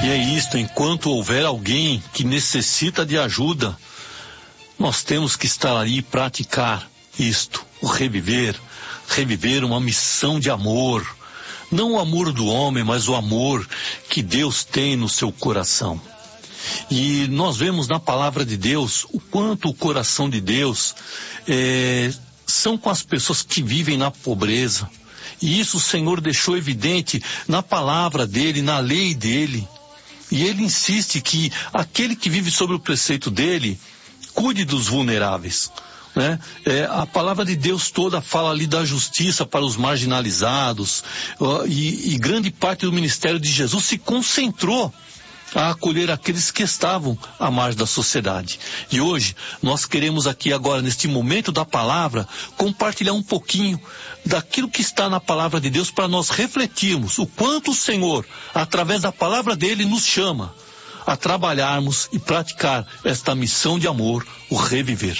E é isto, enquanto houver alguém que necessita de ajuda, nós temos que estar ali e praticar isto, o reviver uma missão de amor, não o amor do homem, mas o amor que Deus tem no seu coração. E nós vemos na palavra de Deus o quanto o coração de Deus são com as pessoas que vivem na pobreza. E isso o Senhor deixou evidente na palavra dele, na lei dele. E ele insiste que aquele que vive sob o preceito dele, cuide dos vulneráveis. Né? A palavra de Deus toda fala ali da justiça para os marginalizados, e grande parte do ministério de Jesus se concentrou a acolher aqueles que estavam à margem da sociedade. E hoje nós queremos aqui agora, neste momento da palavra, compartilhar um pouquinho daquilo que está na palavra de Deus para nós refletirmos o quanto o Senhor, através da palavra dele, nos chama a trabalharmos e praticar esta missão de amor, o reviver.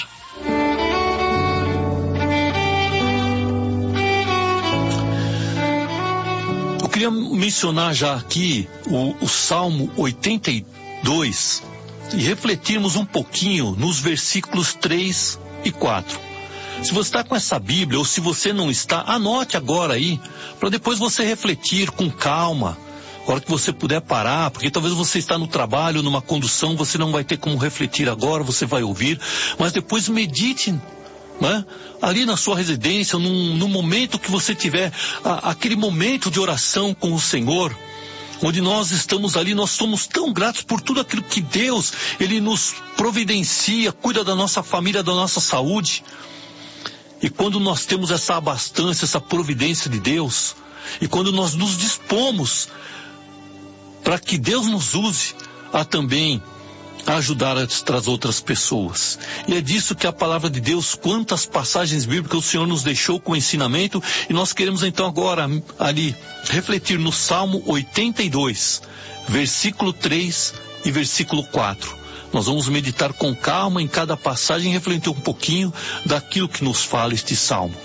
Eu queria mencionar já aqui o Salmo 82 e refletirmos um pouquinho nos versículos 3 e 4. Se você está com essa Bíblia ou se você não está, anote agora aí, para depois você refletir com calma, a hora que você puder parar, porque talvez você está no trabalho, numa condução, você não vai ter como refletir agora, você vai ouvir, mas depois medite, né? Ali na sua residência, no momento que você tiver aquele momento de oração com o Senhor, onde nós estamos ali, nós somos tão gratos por tudo aquilo que Deus, Ele nos providencia, cuida da nossa família, da nossa saúde. E quando nós temos essa abastança, essa providência de Deus, e quando nós nos dispomos para que Deus nos use a também ajudar as outras pessoas. E é disso que a palavra de Deus, quantas passagens bíblicas o Senhor nos deixou com ensinamento, e nós queremos então agora ali refletir no Salmo 82, versículo 3 e versículo 4. Nós vamos meditar com calma em cada passagem e refletir um pouquinho daquilo que nos fala este Salmo.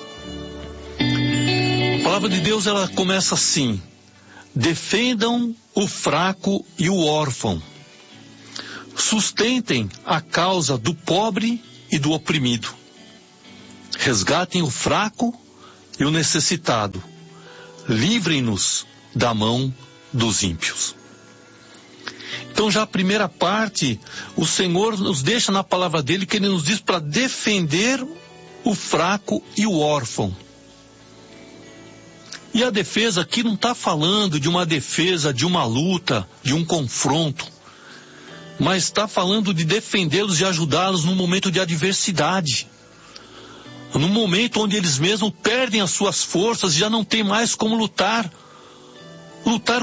A palavra de Deus, ela começa assim: defendam o fraco e o órfão, sustentem a causa do pobre e do oprimido, resgatem o fraco e o necessitado, livrem-nos da mão dos ímpios. Então já a primeira parte, o Senhor nos deixa na palavra dele que ele nos diz para defender o fraco e o órfão. E a defesa aqui não está falando de uma defesa, de uma luta, de um confronto, mas está falando de defendê-los e ajudá-los num momento de adversidade, num momento onde eles mesmos perdem as suas forças e já não tem mais como lutar